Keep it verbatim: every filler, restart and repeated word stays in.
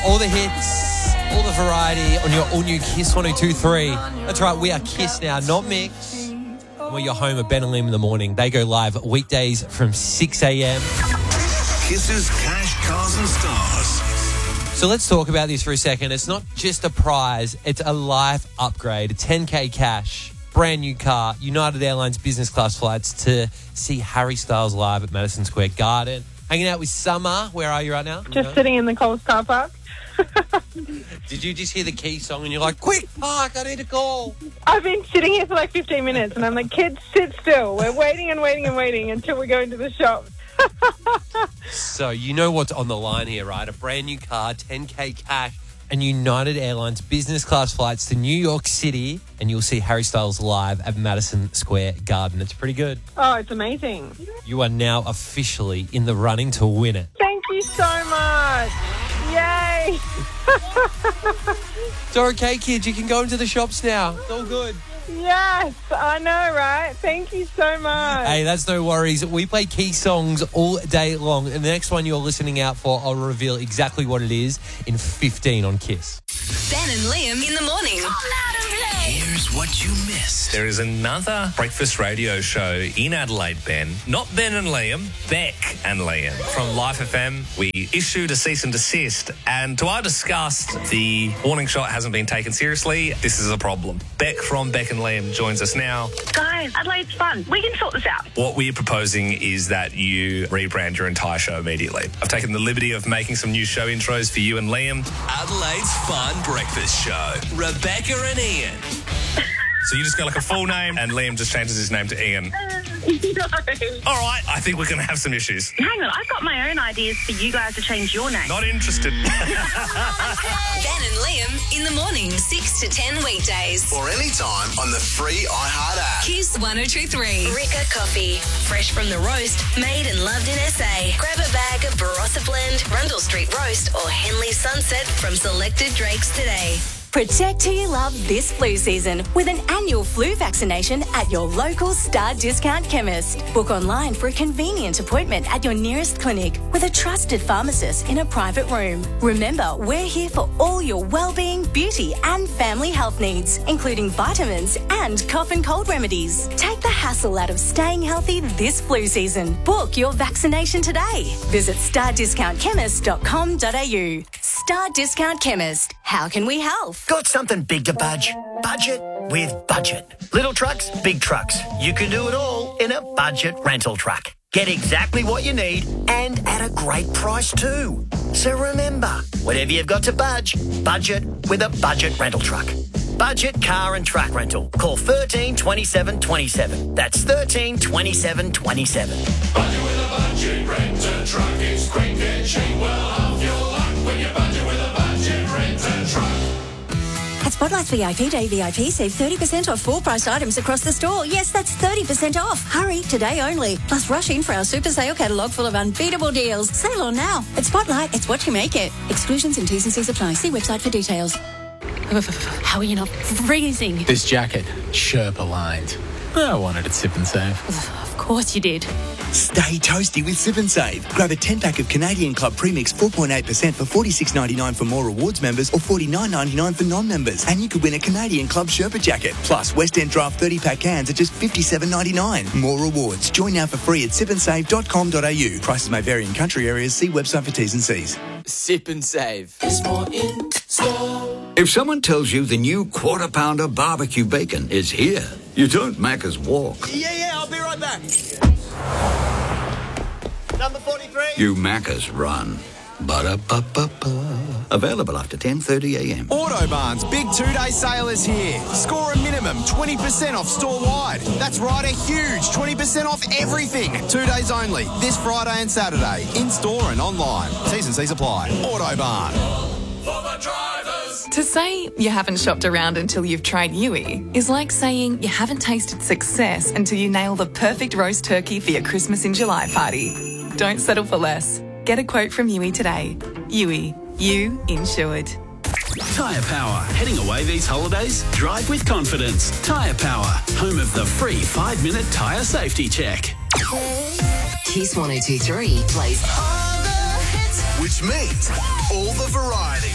All the hits, all the variety on your all-new Kiss one oh two point three. That's right, we are Kiss now, not Mix. And we're your home of Ben and Liam in the morning. They go live weekdays from six a.m. Kiss's Cash, Cars and Stars. So let's talk about this for a second. It's not just a prize, it's a life upgrade. ten K cash, brand new car, United Airlines business class flights to see Harry Styles live at Madison Square Garden. Hanging out with Summer. Where are you right now? Just sitting in the Coles car park. Did you just hear the key song and you're like, quick, park, I need to call? I've been sitting here for like fifteen minutes and I'm like, kids, sit still. We're waiting and waiting and waiting until we go into the shop. So you know what's on the line here, right? A brand new car, ten K cash, and United Airlines business class flights to New York City, and you'll see Harry Styles live at Madison Square Garden. It's pretty good. Oh, it's amazing. You are now officially in the running to win it. Thank you so much. Yay. It's okay, kids. You can go into the shops now. It's all good. Yes, I know, right? Thank you so much. Hey, that's no worries. We play key songs all day long. And the next one you're listening out for, I'll reveal exactly what it is in fifteen on Kiss. Ben and Liam in the morning. Here's what you missed. There is another breakfast radio show in Adelaide, Ben. Not Ben and Liam, Beck and Liam. From Life F M, we issued a cease and desist. And to our disgust, the warning shot hasn't been taken seriously. This is a problem. Beck from Beck and Liam joins us now. Guys, Adelaide's fun. We can sort this out. What we're proposing is that you rebrand your entire show immediately. I've taken the liberty of making some new show intros for you and Liam. Adelaide's Fun Breakfast Show. Rebecca and Ian. So you just got like a full name and Liam just changes his name to Ian. No. All right, I think we're going to have some issues. Hang on, I've got my own ideas for you guys to change your name. Not interested. Ben and Liam in the morning, six to ten weekdays. Or anytime on the free iHeart app. Kiss one oh two point three. Ricca Coffee. Fresh from the roast, made and loved in S A. Grab a bag of Barossa Blend, Rundle Street Roast or Henley Sunset from selected Drakes today. Protect who you love this flu season with an annual flu vaccination at your local Star Discount chemist. Book online for a convenient appointment at your nearest clinic with a trusted pharmacist in a private room. Remember, we're here for all your well-being, beauty and family health needs, including vitamins and cough and cold remedies. Take the hassle out of staying healthy this flu season. Book your vaccination today. Visit star discount chemist dot com dot a u. Star Discount Chemist. How can we help? Got something big to budge? Budget with Budget. Little trucks, big trucks. You can do it all in a budget rental truck. Get exactly what you need and at a great price too. So remember, whatever you've got to budge, budget with a budget rental truck. Budget car and truck rental. Call thirteen twenty-seven twenty-seven. That's thirteen twenty-seven twenty-seven. Budget with a budget rental truck. It's quick and cheap. Well, half your luck when you budget with a budget rental truck. At Spotlight's V I P Day V I P, save thirty percent off full price items across the store. Yes, that's thirty percent off. Hurry, today only. Plus, rush in for our super sale catalogue full of unbeatable deals. Sale on now. At Spotlight, it's what you make it. Exclusions and T's and C's apply. See website for details. How are you not freezing? This jacket, Sherpa lined. I wanted it Sip and Save. Of course you did. Stay toasty with Sip and Save. Grab a ten-pack of Canadian Club Premix four point eight percent for forty-six ninety-nine for more rewards members or forty-nine ninety-nine for non-members. And you could win a Canadian Club Sherpa jacket. Plus, West End Draft thirty-pack cans at just fifty-seven ninety-nine. More rewards. Join now for free at sip and save dot com dot a u. Prices may vary in country areas. See website for T's and C's. Sip and Save. There's more in store. If someone tells you the new Quarter Pounder barbecue bacon is here, you don't Macca's walk. Yeah, yeah, I'll be right back. Number forty-three. You Macca's run. Ba-da-ba-ba-ba. Available after ten thirty a m. Autobarn's big two-day sale is here. Score a minimum twenty percent off store-wide. That's right, a huge twenty percent off everything. Two days only, this Friday and Saturday, in-store and online. T's and C's apply. Autobarn. For the drivers. To say you haven't shopped around until you've tried Yui is like saying you haven't tasted success until you nail the perfect roast turkey for your Christmas in July party. Don't settle for less. Get a quote from Yui today. Yui, you insured. Tyre Power. Heading away these holidays? Drive with confidence. Tyre Power. Home of the free five-minute tyre safety check. Kiss one oh two point three plays all the hits, which means all the variety.